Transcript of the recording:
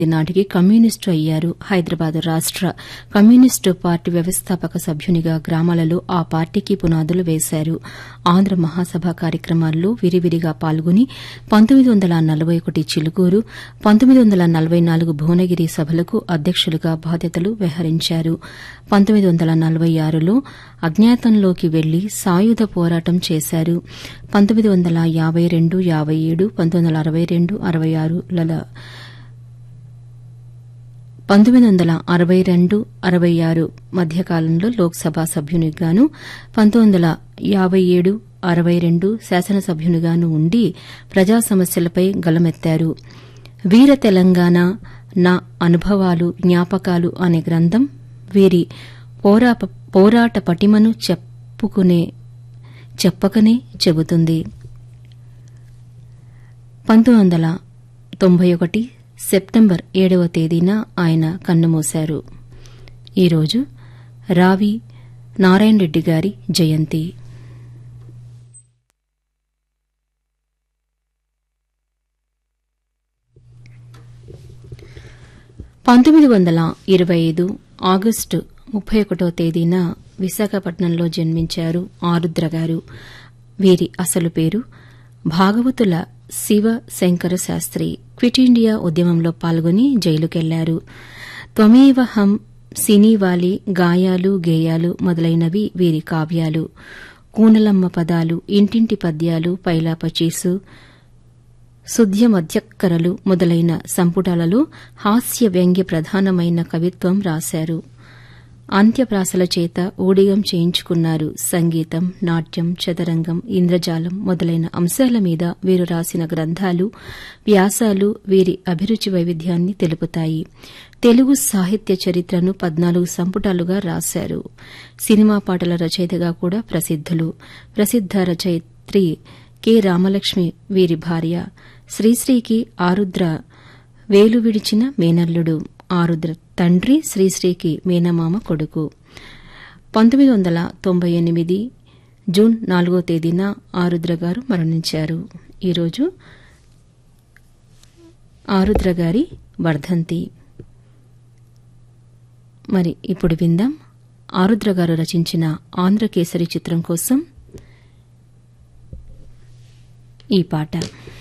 నాటికి కమ్యూనిస్టు అయ్యారు. హైదరాబాద్ రాష్ట కమ్యూనిస్టు పార్టీ వ్యవస్థాపక సభ్యునిగా గ్రామాలలో ఆ పార్టీకి పునాదులు వేశారు. ఆంధ్ర మహాసభ కార్యక్రమాల్లో విరివిరిగా పాల్గొని 1941 చిలుకూరు, 1944 భువనగిరి సభలకు అధ్యక్షులుగా బాధ్యతలు వహించారు. 1946లో అజ్ఞాతంలోకి వెళ్లి సాయుధ పోరాటం చేశారు. 1952, 57, 1962, 66 మధ్యకాలంలో లోక్సభ సభ్యునిగాను, 1957, 62 శాసనసభ్యునిగాను ఉండి ప్రజా సమస్యలపై గళమెత్తారు. వీర తెలంగాణ నా అనుభవాలు, జ్ఞాపకాలు అనే గ్రంథం వీరి పోరాట పటిమను చెప్పకనే చెబుతుంది. 1991 సెప్టెంబర్ 7వ తేదీన ఆయన కన్నుమూశారు. ఈరోజు రావి నారాయణ రెడ్డి గారి జయంతి. ఆగస్టు 31వ తేదీన విశాఖపట్నంలో జన్మించారు ఆరుద్ర గారు. వీరి అసలు పేరు భాగవతుల శివ శంకర శాస్త్రి. క్విట్ ఇండియా ఉద్యమంలో పాల్గొని జైలుకెళ్లారు. త్వమేవ హం, సినీవాలి, గాయాలు గేయాలు మొదలైనవి వీరి కావ్యాలు. కూనలమ్మ పదాలు, ఇంటింటి పద్యాలు, పైలాపచీసు, సుధ్యమధ్యక్కరలు మొదలైన సంపుటాలలో హాస్య వ్యంగ్య ప్రధానమైన కవిత్వం రాశారు. అంత్యప్రాసల చేత ఊడిగం చేయించుకున్నారు. సంగీతం, నాట్యం, చదరంగం, ఇంద్రజాలం మొదలైన అంశాల మీద వీరు రాసిన గ్రంథాలు, వ్యాసాలు వీరి అభిరుచి వైవిధ్యాన్ని తెలుపుతాయి. తెలుగు సాహిత్య చరిత్రను 14 సంపుటాలుగా రాశారు. సినిమా పాటల రచయితగా కూడా ప్రసిద్దులు. ప్రసిద్ద రచయిత్రి కె. రామలక్ష్మి వీరి భార్య. శ్రీశ్రీకి ఆరుద్ర వేలు విడిచిన మేనల్లుడు. ఆరుద్ర తండ్రి శ్రీశ్రీకి మేనమామ కొడుకు. 1998 జూన్ 4వ తేదీన ఆరుద్ర గారు మరణించారు. ఈరోజు ఆరుద్ర గారి వర్ధంతి. మరి ఇప్పుడు విందాం ఆరుద్ర గారు రచించిన ఆంధ్రకేసరి చిత్రం కోసం ఈ పాట.